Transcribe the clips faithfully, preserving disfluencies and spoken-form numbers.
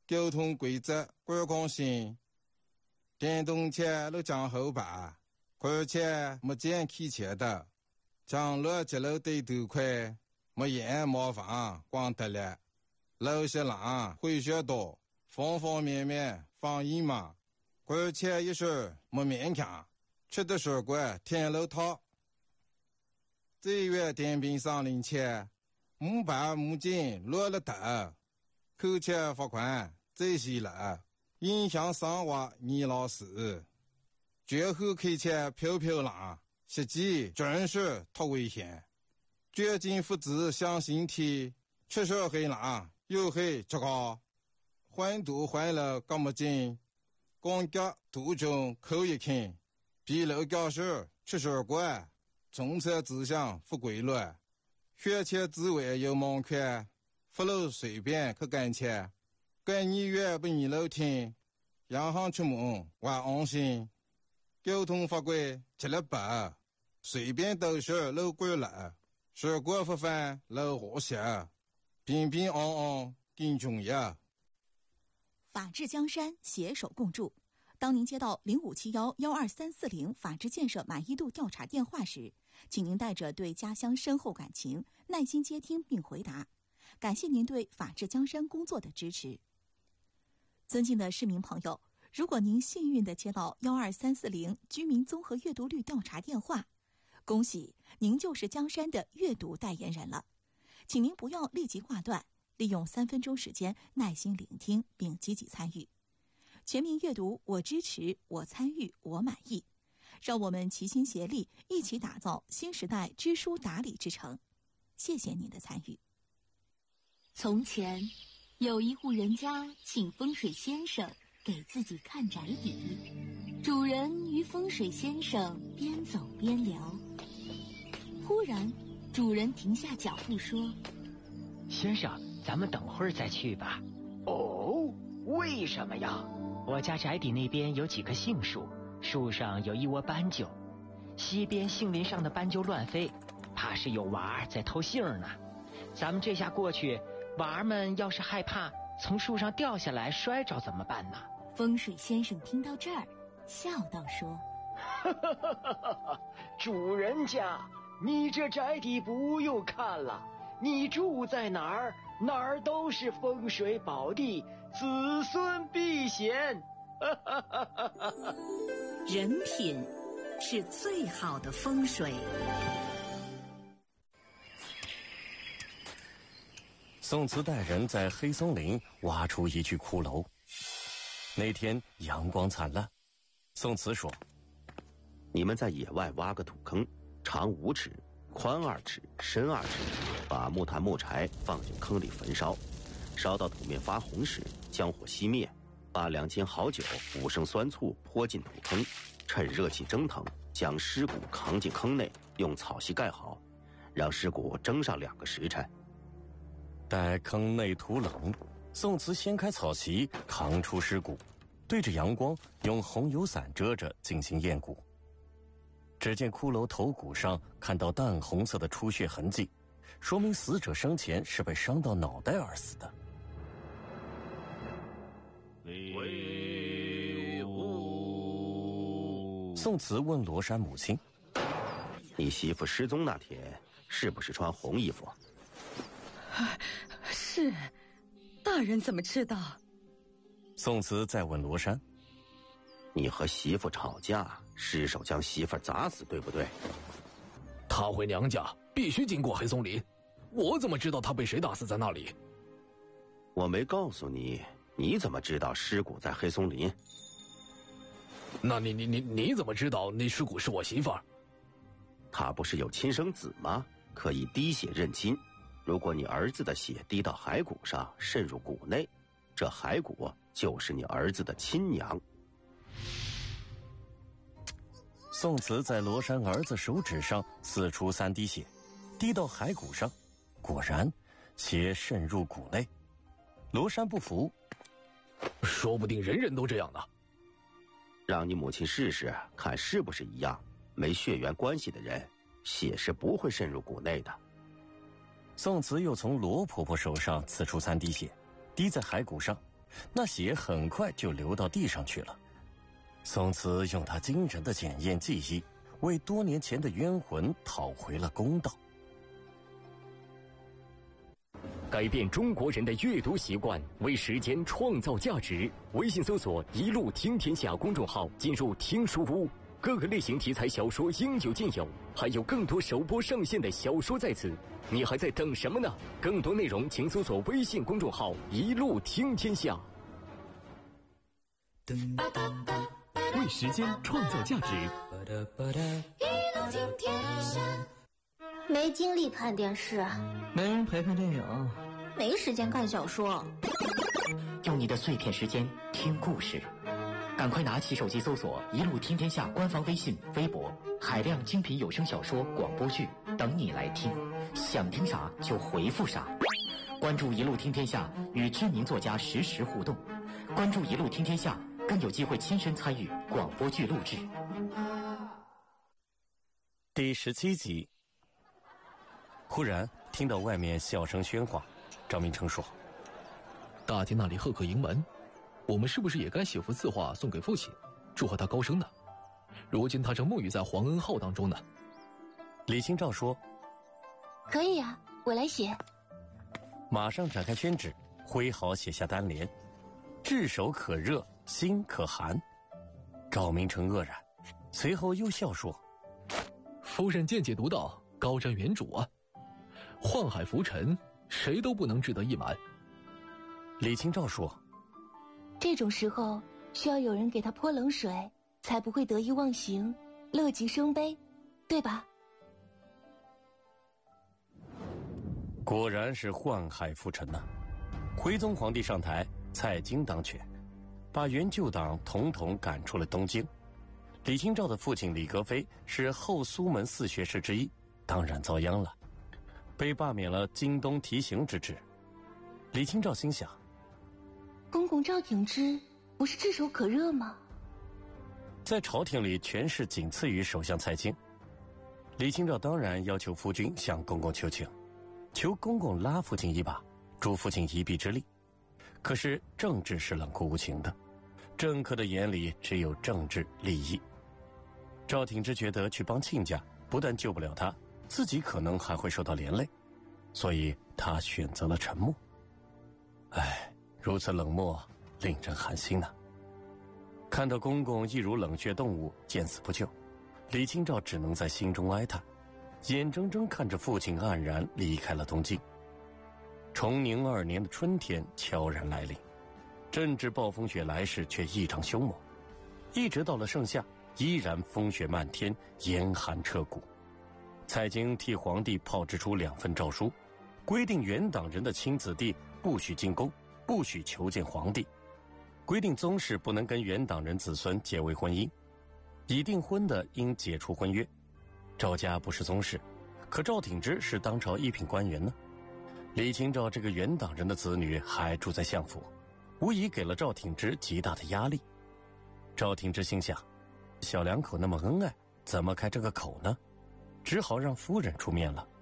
交通规则管控性，电动车都降后吧，而且没见汽车的，降落节路对头快，没烟没房光得了，路些浪会学多，方方面面防疫嘛，而且一时没勉强，吃的水果天路套。这月电瓶上领钱，木板木筋落了头，扣钱罚款这些了，影响生活你老师。绝后开车飘飘浪，实际真是太危险。绝境复制向心体，确实很浪，又很糟糕。换度换了这么近，光脚途中扣一看，比路教室吃水果。从车指向不规律，学前之外有盲圈，不路随便去赶车，赶你越不你路听，洋行出门我安心。交通法规吃了白，随便都是路过了，水果不犯路和谐，平平安安更重要。 法治江山，携手共筑。当您接到零五七幺幺二三四零法治建设满意度调查电话时，请您带着对家乡深厚感情，耐心接听并回答。感谢您对法治江山工作的支持。尊敬的市民朋友，如果您幸运地接到幺二三四零居民综合阅读率调查电话，恭喜您就是江山的阅读代言人了。请您不要立即挂断，利用三分钟时间耐心聆听并积极参与。全民阅读，我支持，我参与，我满意。让我们齐心协力，一起打造新时代知书达理之城。谢谢您的参与。 从前，有一户人家请风水先生给自己看宅邸，主人与风水先生边走边聊。忽然，主人停下脚步说：“ 先生，咱们等会儿再去吧。”“哦，为什么呀？”“我家宅邸那边有几棵杏树，树上有一窝斑鸠，西边杏林上的斑鸠乱飞，怕是有娃儿在偷杏呢。咱们这下过去，娃儿们要是害怕从树上掉下来摔着怎么办呢？” 风水先生听到这儿，笑道说：“ 主人家，你这宅邸不用看了，你住在哪儿，哪儿都是风水宝地，子孙避险。” 人品是最好的风水。 宋慈带人在黑松林挖出一具骷髅。那天阳光灿烂，宋慈说：“ 你们在野外挖个土坑，长五尺，宽二尺，深二尺，把木炭木柴放进坑里焚烧，烧到土面发红时，将火熄灭，把两斤好酒、五升酸醋泼进土坑，趁热气蒸腾，将尸骨扛进坑内，用草席盖好，让尸骨蒸上两个时辰。 待坑内土冷，宋慈掀开草席，扛出尸骨，对着阳光用红油伞遮着进行验骨。只见骷髅头骨上看到淡红色的出血痕迹，说明死者生前是被伤到脑袋而死的。 威武！ 宋慈问罗山母亲：“ 你媳妇失踪那天是不是穿红衣服？”“ 是，大人怎么知道？” 宋慈再问罗山：“ 你和媳妇吵架，失手将媳妇砸死，对不对？”“ 她回娘家必须经过黑松林，我怎么知道她被谁打死在那里？”“ 我没告诉你，你怎么知道尸骨在黑松林？”“ 那你你你你怎么知道那尸骨是我媳妇儿？”“ 她不是有亲生子吗？可以滴血认亲。如果你儿子的血滴到骸骨上，渗入骨内，这骸骨就是你儿子的亲娘。” 宋慈在罗山儿子手指上刺出三滴血，滴到骸骨上，果然血渗入骨内。罗山不服：“ 说不定人人都这样呢。”“ 让你母亲试试，看是不是一样。没血缘关系的人，血是不会渗入骨内的。” 宋慈又从罗婆婆手上刺出三滴血，滴在骸骨上， 那血很快就流到地上去了。宋慈用他惊人的检验技艺，为多年前的冤魂讨回了公道。 改变中国人的阅读习惯，为时间创造价值。微信搜索“一路听天下”公众号，进入听书屋，各个类型题材小说应有尽有，还有更多首播上线的小说在此。你还在等什么呢？更多内容请搜索微信公众号“一路听天下”。为时间创造价值。 一路听天下。没精力看电视， 没人陪陪电影， 没时间看小说。 用你的碎片时间听故事，赶快拿起手机搜索“一路听天下”官方微信、微博，海量精品有声小说、广播剧等你来听。想听啥就回复啥。关注“一路听天下”，与知名作家实时互动。关注“一路听天下”，更有机会亲身参与广播剧录制。 第十七集。忽然听到外面笑声喧哗，赵明诚说：“ 大厅那里贺客迎门，我们是不是也该写幅字画送给父亲，祝贺他高升呢？如今他正沐浴在皇恩浩当中呢。” 李清照说：“ 可以啊，我来写。” 马上展开宣纸，挥毫写下单联：“炙手可热，心可寒。”赵明诚愕然，随后又笑说：“ 夫人见解独到，高瞻远瞩啊！宦海浮沉，谁都不能志得意满。” 李清照说：“ 这种时候需要有人给他泼冷水，才不会得意忘形，乐极生悲，对吧？” 果然是宦海浮沉呐、啊！徽宗皇帝上台，蔡京当权，把原旧党统统赶出了东京。李清照的父亲李格非是后苏门四学士之一，当然遭殃了，被罢免了京东提刑之职。李清照心想： 公公赵挺之不是炙手可热吗？ 在朝廷里权势仅次于首相蔡京，李清照当然要求夫君向公公求情，求公公拉父亲一把，助父亲一臂之力。可是政治是冷酷无情的，政客的眼里只有政治利益。赵挺之觉得去帮亲家不但救不了他，自己可能还会受到连累，所以他选择了沉默。唉，如此冷漠令人寒心呐、啊。看到公公一如冷血动物，见死不救，李清照只能在心中哀叹，眼睁睁看着父亲黯然离开了东京。崇宁二年的春天悄然来临，正值暴风雪来势却异常凶猛，一直到了盛夏，依然风雪漫天，严寒彻骨。蔡京替皇帝炮制出两份诏书，规定原党人的亲子弟不许进宫，不许求见皇帝，规定宗室不能跟原党人子孙结为婚姻，已订婚的应解除婚约。赵家不是宗室，可赵挺之是当朝一品官员呢。李清照这个原党人的子女还住在相府，无疑给了赵挺之极大的压力。赵挺之心想，小两口那么恩爱，怎么开这个口呢？只好让夫人出面了。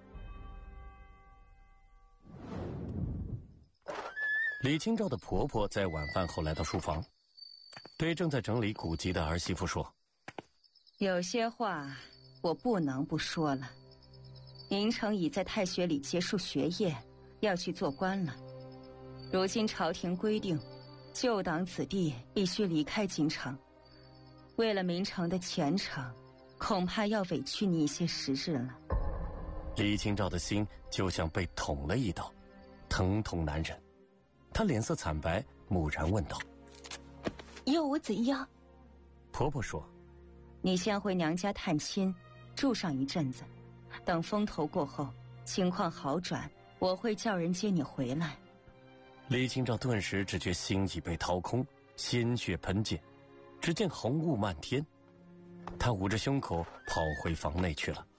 李清照的婆婆在晚饭后来到书房，对正在整理古籍的儿媳妇说：“ 有些话我不能不说了。明成已在太学里结束学业，要去做官了。如今朝廷规定，旧党子弟必须离开京城。为了明成的前程，恐怕要委屈你一些时日了。” 李清照的心就像被捅了一刀，疼痛难忍。她脸色惨白，木然问道：“ 要我怎样？” 婆婆说：“ 你先回娘家探亲，住上一阵子，等风头过后，情况好转，我会叫人接你回来。” 李清照顿时只觉心已被掏空，鲜血喷溅，只见红雾漫天，她捂着胸口跑回房内去了。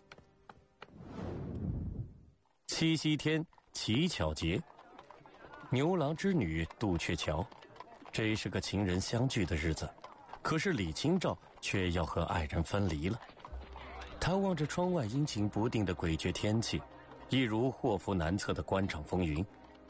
七夕天，乞巧节，牛郎织女渡鹊桥，这是个情人相聚的日子，可是李清照却要和爱人分离了。她望着窗外阴晴不定的诡谲天气，一如祸福难测的官场风云，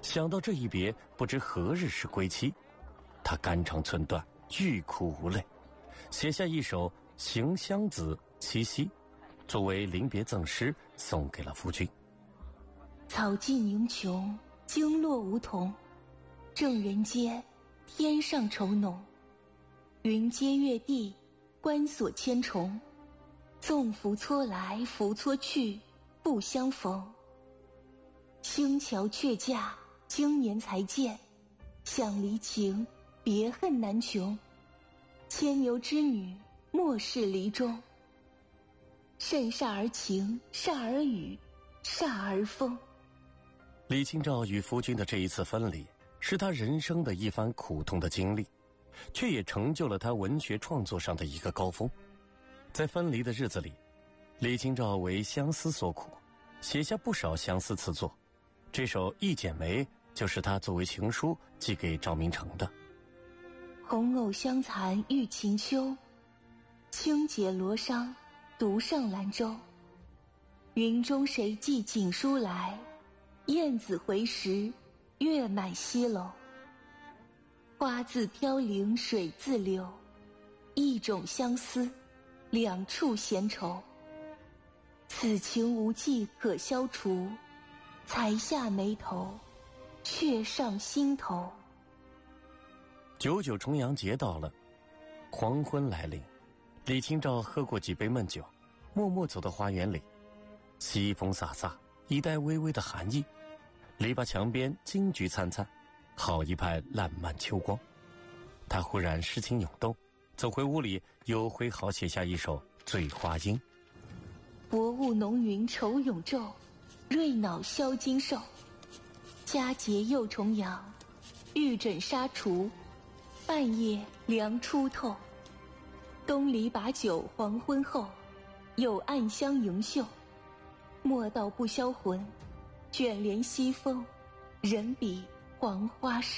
想到这一别，不知何日是归期，他肝肠寸断，欲哭无泪，写下一首《行香子七夕》，作为临别赠诗，送给了夫君。 草寂凝琼，经络梧桐，正人间，天上愁浓。云阶月地，关锁千重。纵拂搓来拂搓去，不相逢。星桥却驾，今年才见，想离情，别恨难穷。牵牛织女，莫视离中。甚煞而晴，煞而雨，煞而风。 李清照与夫君的这一次分离，是他人生的一番苦痛的经历，却也成就了他文学创作上的一个高峰。在分离的日子里，李清照为相思所苦，写下不少相思词作。这首《一剪梅》就是他作为情书寄给赵明诚的。 红藕香残玉琴秋，轻解罗裳，独上兰舟。云中谁寄锦书来？雁子回时，月满西楼。花自飘零水自流，一种相思，两处闲愁。此情无计可消除，才下眉头，却上心头。 九九重阳节到了，黄昏来临，李清照喝过几杯闷酒，默默走到花园里。西风飒飒，一带微微的寒意，篱笆墙边金菊灿灿，好一派烂漫秋光。他忽然诗情涌动，走回屋里，又挥毫写下一首《醉花阴》。 薄雾浓云愁永昼，瑞脑消金兽。佳节又重阳，玉枕纱厨，半夜凉初透。东篱把酒黄昏后，有暗香盈袖。莫道不销魂，卷帘西风，人比黄花瘦。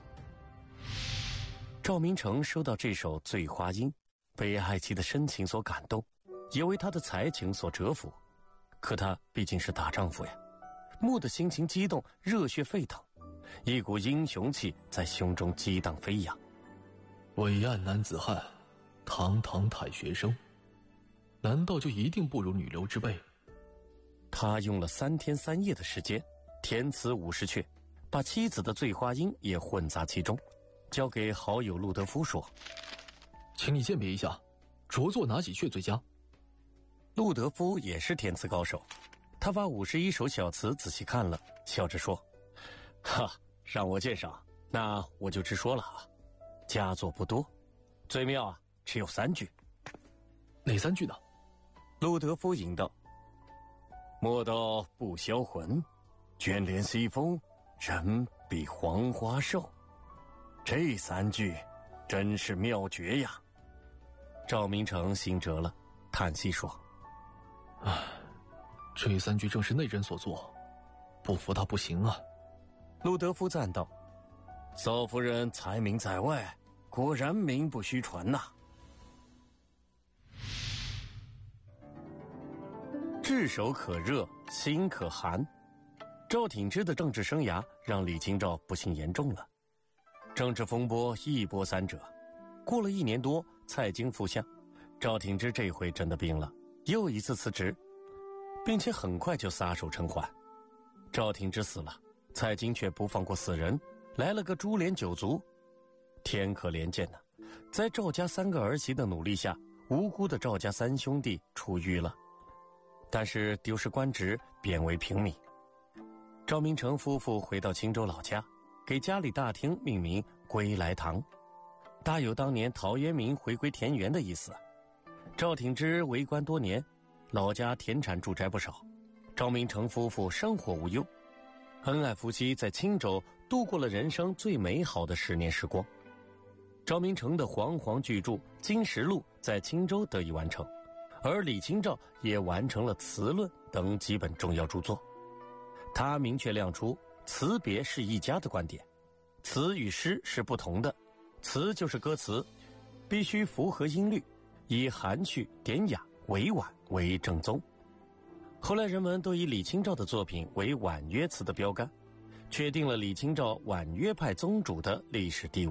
赵明诚收到这首《醉花阴》，被爱妻的深情所感动，也为他的才情所折服。可他毕竟是大丈夫呀，蓦地心情激动，热血沸腾，一股英雄气在胸中激荡飞扬。 伟岸男子汉，堂堂太学生，难道就一定不如女流之辈？ 他用了三天三夜的时间，填词五十阙，把妻子的醉花阴也混杂其中，交给好友陆德夫说：“ 请你鉴别一下，着作哪几阙最佳？” 陆德夫也是填词高手，他把五十一首小词仔细看了，笑着说：“哈，让我鉴赏，那我就直说了啊，佳作不多，最妙啊，只有三句。” 哪三句呢？ 陆德夫吟道：“莫道不销魂，卷帘西风，人比黄花瘦。”这三句真是妙绝呀！赵明诚心折了，叹息说：“ 唉，这三句正是内人所作，不服他不行啊。” 陆德夫赞道：“嫂夫人才名在外，果然名不虚传呐。”炙手可热，心可寒。赵挺之的政治生涯让李清照不幸言中了。政治风波一波三折，过了一年多，蔡京复相，赵挺之这回真的病了，又一次辞职，并且很快就撒手称缓。赵挺之死了，蔡京却不放过死人，来了个株连九族。天可怜见呐，在赵家三个儿媳的努力下，无辜的赵家三兄弟出狱了，但是丢失官职，贬为平民。赵明诚夫妇回到青州老家，给家里大厅命名归来堂，大有当年陶渊明回归田园的意思。赵挺之为官多年，老家田产住宅不少，赵明诚夫妇生活无忧，恩爱夫妻在青州度过了人生最美好的十年时光。赵明诚的煌煌巨著《金石录》在青州得以完成，而李清照也完成了《词论》等几本重要著作。他明确亮出词别是一家的观点，词与诗是不同的，词就是歌词，必须符合音律，以含蓄、典雅、委婉为正宗。后来人们都以李清照的作品为婉约词的标杆， 确定了李清照婉约派宗主的历史地位。